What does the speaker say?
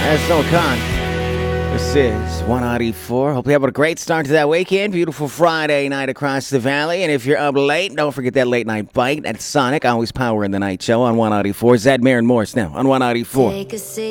That's no con. This is 194. Hope you have a great start to that weekend. Beautiful Friday night across the valley. And if you're up late, don't forget that late night bite at Sonic. Always power in the night show on 194. Zed, Marin Morse now on 194.